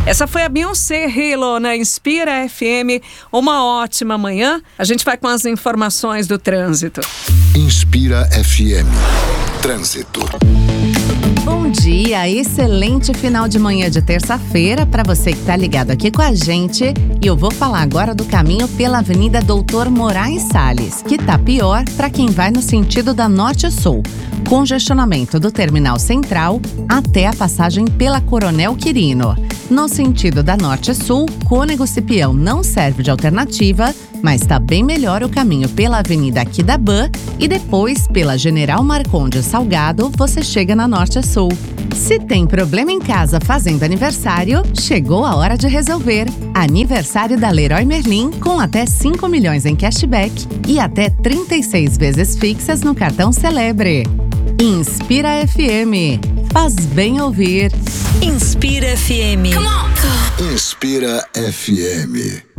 Essa foi a Beyoncé Halo na Inspira FM. Uma ótima manhã. A gente vai com as informações do trânsito. Inspira FM. Trânsito. Bom dia, excelente final de manhã de terça-feira para você que tá ligado aqui com a gente. E eu vou falar agora do caminho pela Avenida Doutor Moraes Salles, que tá pior para quem vai no sentido da Norte-Sul. Congestionamento do Terminal Central até a passagem pela Coronel Quirino. No sentido da Norte-Sul, Cônego Cipião não serve de alternativa, mas está bem melhor o caminho pela Avenida Aquidabã e depois pela General Marcondes Salgado você chega na Norte-Sul. Se tem problema em casa fazendo aniversário, chegou a hora de resolver. Aniversário da Leroy Merlin com até 5 milhões em cashback e até 36 vezes fixas no cartão Celebre. Inspira FM. Faz bem ouvir. Inspira FM. Inspira FM.